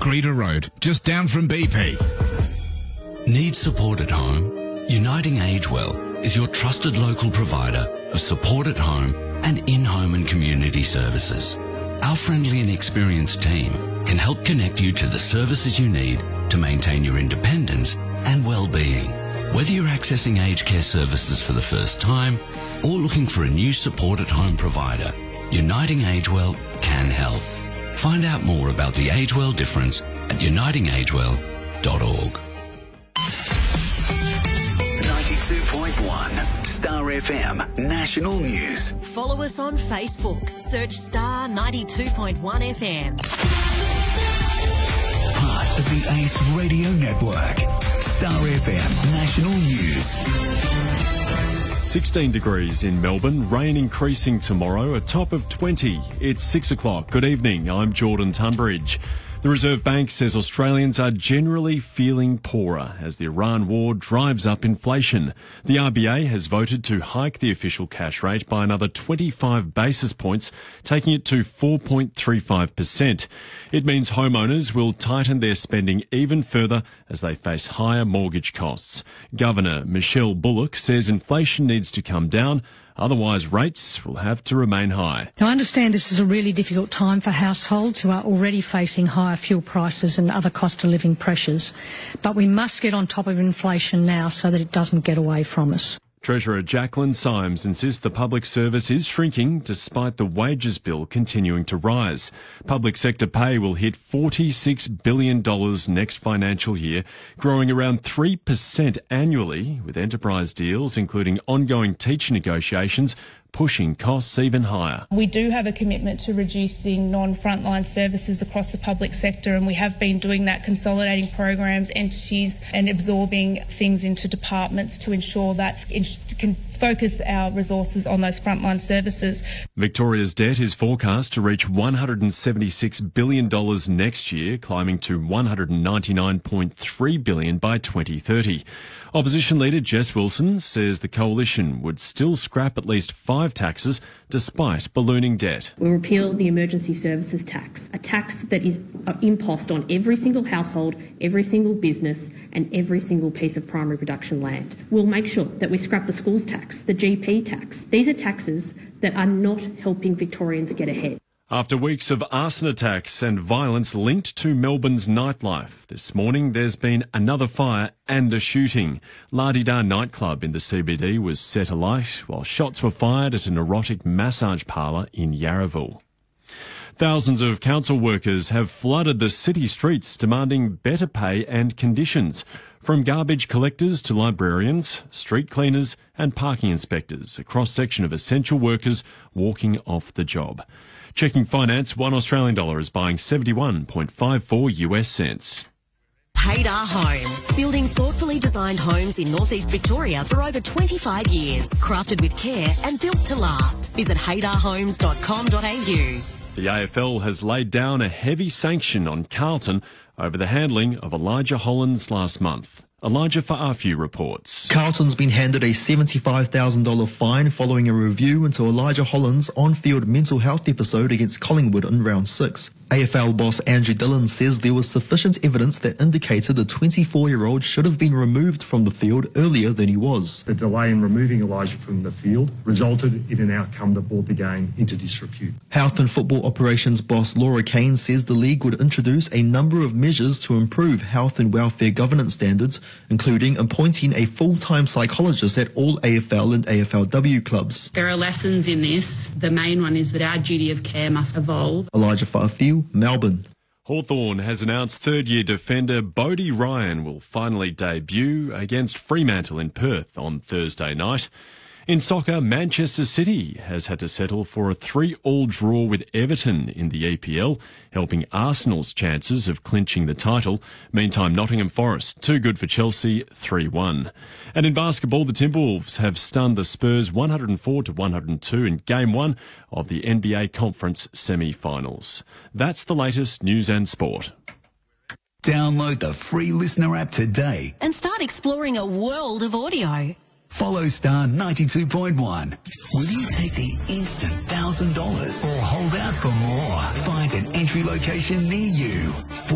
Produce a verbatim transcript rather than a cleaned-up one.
Greta Road, just down from B P. Need support at home? Uniting Agewell is your trusted local provider of support at home and in-home and community services. Our friendly and experienced team can help connect you to the services you need to maintain your independence and well-being. Whether you're accessing aged care services for the first time or looking for a new support at home provider, Uniting Agewell can help. Find out more about the Agewell difference at uniting agewell dot org. ninety-two point one Star F M National News. Follow us on Facebook. Search Star ninety-two point one F M. Part of the Ace Radio Network. Star F M National News. sixteen degrees in Melbourne, rain increasing tomorrow, a top of twenty. It's six o'clock. Good evening, I'm Jordan Tunbridge. The Reserve Bank says Australians are generally feeling poorer as the Iran war drives up inflation. The R B A has voted to hike the official cash rate by another twenty-five basis points, taking it to four point three five percent. It means homeowners will tighten their spending even further as they face higher mortgage costs. Governor Michelle Bullock says inflation needs to come down, otherwise rates will have to remain high. Now, I understand this is a really difficult time for households who are already facing higher fuel prices and other cost of living pressures, but we must get on top of inflation now so that it doesn't get away from us. Treasurer Jacqueline Symes insists the public service is shrinking despite the wages bill continuing to rise. Public sector pay will hit forty-six billion dollars next financial year, growing around three percent annually, with enterprise deals, including ongoing teacher negotiations, pushing costs even higher. We do have a commitment to reducing non-frontline services across the public sector, and we have been doing that, consolidating programs, entities and absorbing things into departments to ensure that it can focus our resources on those frontline services. Victoria's debt is forecast to reach one hundred seventy-six billion dollars next year, climbing to one hundred ninety-nine point three billion dollars by twenty thirty. Opposition leader Jess Wilson says the coalition would still scrap at least five taxes despite ballooning debt. We'll repeal the emergency services tax, a tax that is imposed on every single household, every single business and every single piece of primary production land. We'll make sure that we scrap the schools tax, the G P tax. These are taxes that are not helping Victorians get ahead. After weeks of arson attacks and violence linked to Melbourne's nightlife, this morning there's been another fire and a shooting. La Di Da nightclub in the C B D was set alight while shots were fired at an erotic massage parlour in Yarraville. Thousands of council workers have flooded the city streets demanding better pay and conditions. From garbage collectors to librarians, street cleaners and parking inspectors, a cross-section of essential workers walking off the job. Checking finance, one Australian dollar is buying seventy-one point five four US cents. Haydar Homes, building thoughtfully designed homes in northeast Victoria for over twenty-five years. Crafted with care and built to last. Visit haydar homes dot com dot a u. The A F L has laid down a heavy sanction on Carlton over the handling of Elijah Hollands last month. Elijah Fa'afiu reports. Carlton's been handed a seventy-five thousand dollars fine following a review into Elijah Hollands' on-field mental health episode against Collingwood in round six. A F L boss Andrew Dillon says there was sufficient evidence that indicated the twenty-four-year-old should have been removed from the field earlier than he was. The delay in removing Elijah from the field resulted in an outcome that brought the game into disrepute. Health and Football Operations boss Laura Kane says the league would introduce a number of measures to improve health and welfare governance standards, including appointing a full-time psychologist at all A F L and A F L W clubs. There are lessons in this. The main one is that our duty of care must evolve. Elijah Fa'afiu, Melbourne. Hawthorn has announced third-year defender Bodie Ryan will finally debut against Fremantle in Perth on Thursday night. In soccer, Manchester City has had to settle for a three-all draw with Everton in the E P L, helping Arsenal's chances of clinching the title. Meantime, Nottingham Forest, too good for Chelsea, three one. And in basketball, the Timberwolves have stunned the Spurs one hundred four to one hundred two in Game one of the N B A Conference semi-finals. That's the latest news and sport. Download the free Listener app today And start exploring a world of audio. Follow Star ninety-two point one. Will you take the instant one thousand dollars or hold out for more? Find an entry location near you.